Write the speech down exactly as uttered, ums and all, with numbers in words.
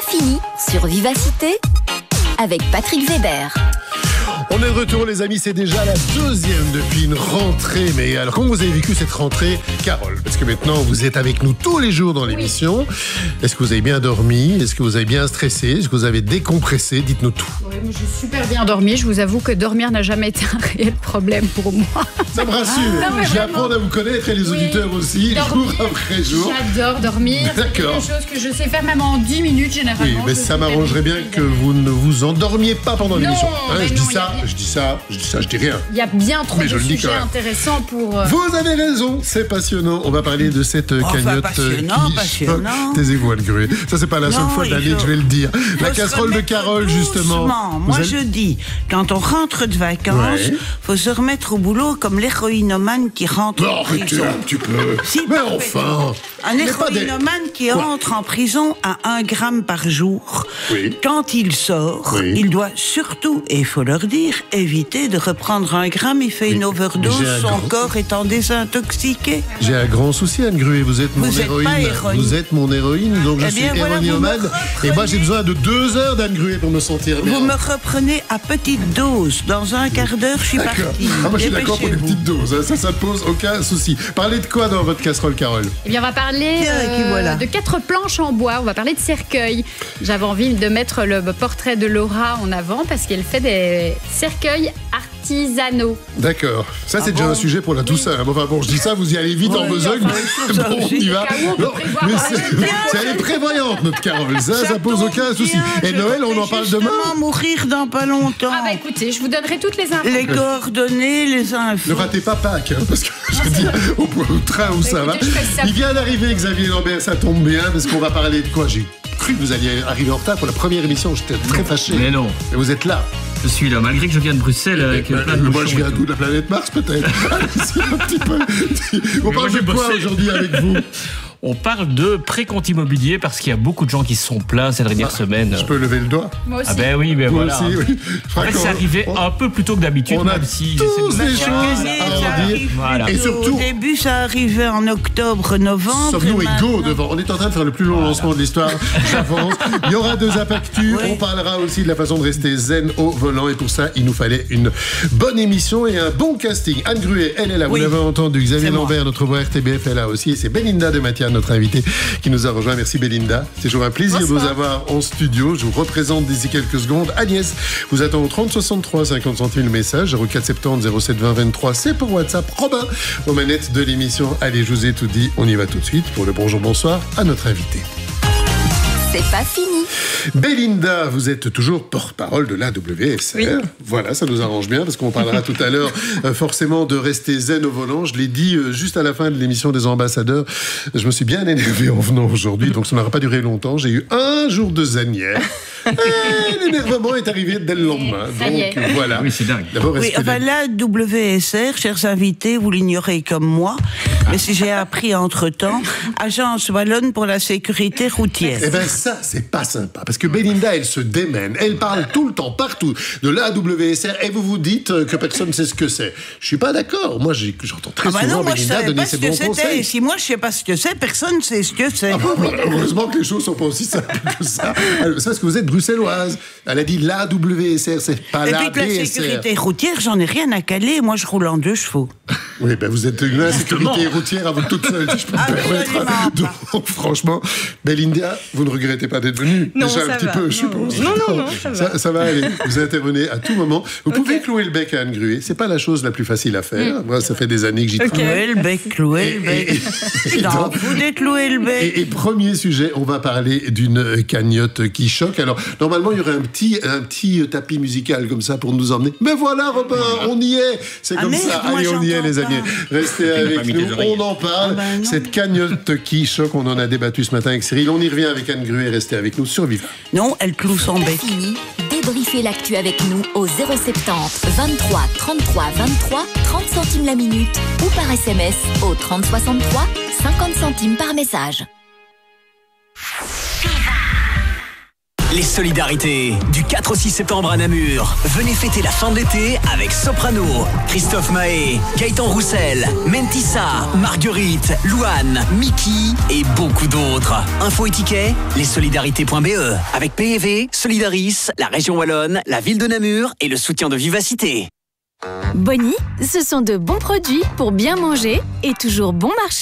fini sur Vivacité avec Patrick Weber. On est de retour les amis, c'est déjà la deuxième depuis une rentrée. Mais alors comment vous avez vécu cette rentrée, Carole? Parce que maintenant vous êtes avec nous tous les jours dans l'émission. Oui. Est-ce que vous avez bien dormi? Est-ce que vous avez bien stressé? Est-ce que vous avez décompressé? Dites-nous tout. Oui, moi j'ai super bien dormi. Je vous avoue que dormir n'a jamais été un réel problème pour moi. Ça me rassure. Ah, j'apprends à vous connaître et les oui. auditeurs aussi, dormir, jour après jour. J'adore dormir. D'accord. C'est quelque chose que je sais faire même en dix minutes généralement. Oui, mais ça m'arrangerait bien que vous ne vous endormiez pas pendant l'émission. Hein, je, dis non, ça, je dis ça, je dis ça, je dis rien. Il y a bien trop mais de sujets intéressants pour... Euh... Vous avez raison, c'est passionnant. On va parler de cette oh, cagnotte passionnant, qui... passionnant. Taisez-vous, Anne Gruet. Ça, c'est pas la seule non, fois de l'année faut... que je vais le dire. La casserole de Carole, justement. Moi, allez... je dis, quand on rentre de vacances, il ouais. faut se remettre au boulot comme l'héroïnomane qui rentre non, en prison. Un petit peu. Si, mais enfin. Un héroïnomane des... qui entre en prison à un gramme par jour. Oui. Quand il sort, oui. il doit surtout, et il faut leur dire, éviter de reprendre un gramme. Il fait une overdose, son grand... corps étant désintoxiqué. J'ai un grand souci, Anne Gruet. Vous êtes mon vous héroïne. Êtes pas héroïne. Vous êtes mon héroïne, donc eh je bien, suis voilà, héroïnomane. Et moi, j'ai besoin de deux heures d'Anne Gruet pour me sentir bien. Vous me reprenez à petite dose. Dans un quart d'heure, je suis partie. Ah, moi, je suis d'accord pour les petites doses. Hein. Ça, ça ne pose aucun souci. Parlez de quoi dans votre casserole, Carole? Eh bien, on va parler euh, voilà. de quatre planches en bois. On va parler de cercueils. J'avais envie de mettre le portrait de Laura en avant parce qu'elle fait des cercueils artisanaux. D'accord. Ça, c'est ah déjà bon un sujet pour la douceur. Oui. Enfin bon, je dis ça, vous y allez vite ouais, en besogne. Bon, on y va. Non, mais c'est, elle est prévoyante, notre Carole. Ça, ça, ça pose aucun souci. Et Noël, on en parle demain. Je vais mourir dans pas longtemps. Ah bah écoutez, je vous donnerai toutes les infos. Les coordonnées, les infos. Ne ratez pas Pâques, hein, parce que je veux dire, au, au train où ça va. Il vient d'arriver, Xavier Lambert, ça tombe bien, parce qu'on va parler de quoi? J'ai cru que vous alliez arriver en retard pour la première émission. J'étais très fâché. Mais non. Et vous êtes là. Je suis là, malgré que je viens de Bruxelles avec bah, plein de moi, je viens d'où? De la planète Mars, peut-être. C'est un petit peu... On parle de quoi aujourd'hui avec vous? On parle de précompte immobilier parce qu'il y a beaucoup de gens qui se sont plaints cette dernière ah, semaine. Je peux lever le doigt? Moi aussi. Ah ben oui, ben Moi voilà. Aussi, oui. En fait, c'est arrivé on, un peu plus tôt que d'habitude. On a même si tous les choses à en dire. Voilà. Et surtout, au début, ça arrivait en octobre, novembre. Sommes-nous égaux devant. On est en train de faire le plus long voilà. lancement de l'histoire. J'avance. Il y aura deux impactus. Oui. On parlera aussi de la façon de rester zen au volant. Et pour ça, il nous fallait une bonne émission et un bon casting. Anne Gruet, elle est là. Oui. Vous l'avez entendu. Xavier Lambert, notre voix R T B F, est là aussi. Et c'est Belinda de Mathia, notre invitée, qui nous a rejoint. Merci Belinda. C'est toujours un plaisir Bonsoir. de vous avoir en studio. Je vous représente d'ici quelques secondes. Agnès vous attend au trente soixante-trois, cinquante centimes le message. zéro quatre soixante-dix, zéro sept vingt, vingt-trois. C'est pour WhatsApp. Robin aux manettes de l'émission. Allez, je vous ai tout dit. On y va tout de suite pour le bonjour, bonsoir à notre invité. C'est pas fini. Belinda, vous êtes toujours porte-parole de l'A W S R. Oui. Voilà, ça nous arrange bien parce qu'on parlera tout à l'heure euh, forcément de rester zen au volant. Je l'ai dit euh, juste à la fin de l'émission des ambassadeurs. Je me suis bien énervé en venant aujourd'hui, donc ça n'aura pas duré longtemps. J'ai eu un jour de zen hier. Et l'énervement est arrivé dès le lendemain. Ça donc y est. voilà. Oui, c'est dingue. D'abord, oui, enfin, l'A W S R, chers invités, vous l'ignorez comme moi, mais si j'ai appris entre-temps, Agence Wallonne pour la sécurité routière. Eh bien ça, c'est pas sympa, parce que Belinda, elle se démène, elle parle tout le temps, partout, de l'A W S R, et vous vous dites que personne ne sait ce que c'est. Je suis pas d'accord. Moi, j'ai, j'entends très ah bah souvent non, moi, Belinda donner ses bons conseils. Et si moi, je sais pas ce que c'est, personne ne sait ce que c'est. Ah bah, heureusement que les choses sont pas aussi simples que ça. Alors, ça, parce que vous êtes bruxelloise. Elle a dit l'A W S R, c'est pas l'A B S R. Et puis la sécurité routière, j'en ai rien à caler. Moi, je roule en deux chevaux. Oui, ben vous êtes une insécurité routière à vous toute seule, si je peux me permettre. Donc, franchement, Belinda, vous ne regrettez pas d'être venue? Non, déjà ça un petit va. peu, non, je suppose. Non, non, non, ça va. Ça, ça va aller. Vous intervenez à tout moment. Vous okay. pouvez clouer le bec à Anne Gruet. C'est pas la chose la plus facile à faire. Mmh. Moi, ça fait des années que j'y okay. travaille. Clouer le bec, clouer le bec. Non, vous déclouez le bec. Et, et premier sujet, on va parler d'une cagnotte qui choque. Alors, normalement, il y aurait un petit, un petit tapis musical comme ça pour nous emmener. Mais voilà, Robin, on y est. C'est ah comme merde, ça. Allez, on y est, les amis. Restez avec nous. On en parle. Ah ben cette cagnotte qui choque, on en a débattu ce matin avec Cyril. On y revient avec Anne Gruet. Restez avec nous sur Viva. Non, elle cloue son bec. Fini. Débriefez l'actu avec nous au zéro soixante-dix, vingt-trois, trente-trois, vingt-trois, trente centimes la minute ou par S M S au trente soixante-trois, cinquante centimes par message. les solidarités. Du quatre au six septembre à Namur, venez fêter la fin de l'été avec Soprano, Christophe Mahé, Gaëtan Roussel, Mentissa, Marguerite, Louane, Mickey et beaucoup d'autres. Info et tickets, lessolidarités point b e. Avec P E V, Solidaris, la région Wallonne, la ville de Namur et le soutien de Vivacité. Bonnie, ce sont de bons produits pour bien manger et toujours bon marché.